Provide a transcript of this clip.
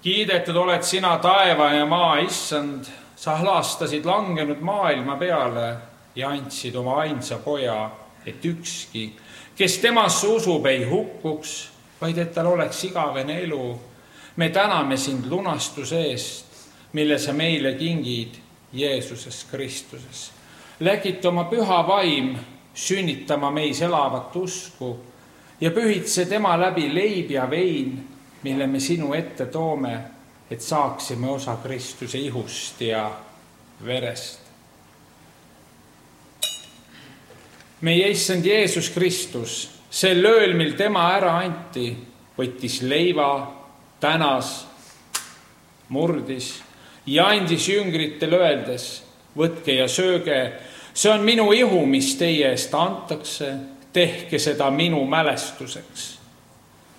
Kiidetud oled sina, taeva ja maa issand, sa lastasid langenud maailma peale ja andsid oma ainsa poja, et ükski, kes temasse usub, ei hukkuks, vaid et tal oleks igavene elu. Me täname sind lunastuse eest, mille sa meile kingid Jeesuses Kristuses. Läkit oma püha vaim sünnitama meis elavat usku ja pühitse tema läbi leib ja vein, mille me sinu ette toome, et saaksime osa Kristuse ihust ja verest. Meie issand Jeesus Kristus, sel ööl, mil tema ära anti, võttis leiva, tänas, murdis ja andis jüngritel öeldes, võtke ja sööge, see on minu ihu, mis teie eest antakse, tehke seda minu mälestuseks.